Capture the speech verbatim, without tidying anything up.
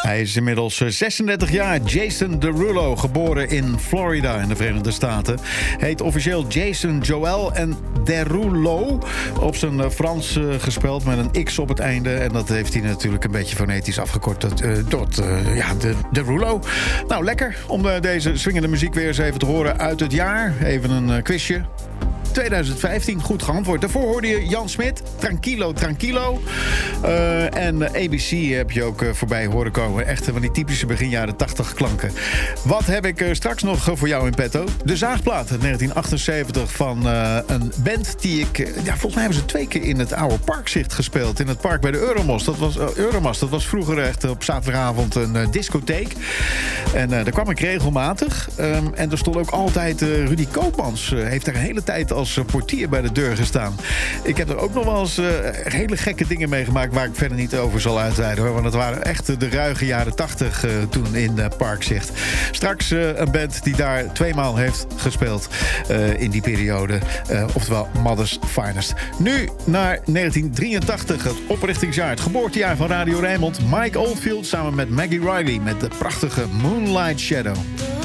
Hij is inmiddels zesendertig jaar. Jason Derulo, geboren in Florida in de Verenigde Staten. Heet officieel Jason Joel en Derulo. Op zijn Frans uh, gespeld met een X op het einde. En dat heeft hij natuurlijk een beetje fonetisch afgekort tot, uh, tot uh, ja, de, Derulo. Nou, lekker om uh, deze swingende muziek weer eens even te horen uit het jaar. Even een uh, quizje. twintig vijftien, goed geantwoord. Daarvoor hoorde je Jan Smit, Tranquilo, Tranquilo. Uh, en A B C heb je ook uh, voorbij horen komen. Echt van die typische begin jaren tachtig klanken. Wat heb ik uh, straks nog uh, voor jou in petto? De Zaagplaat uit negentien achtenzeventig van uh, een band die ik... Uh, ja, volgens mij hebben ze twee keer in het oude Parkzicht gespeeld. In het park bij de Euromast. Dat was, uh, Euromast, dat was vroeger echt op zaterdagavond een uh, discotheek. En uh, daar kwam ik regelmatig. Um, en er stond ook altijd uh, Rudy Koopmans. Uh, heeft daar een hele tijd als portier bij de deur gestaan. Ik heb er ook nog wel eens uh, hele gekke dingen meegemaakt waar ik verder niet over zal uitweiden, hoor. Want het waren echt de ruige jaren tachtig uh, toen in uh, Parkzicht. Straks uh, een band die daar tweemaal heeft gespeeld uh, in die periode. Uh, oftewel Mother's Finest. Nu naar negentien drieëntachtig, het oprichtingsjaar, het geboortejaar van Radio Rijnmond. Mike Oldfield samen met Maggie Riley met de prachtige Moonlight Shadow.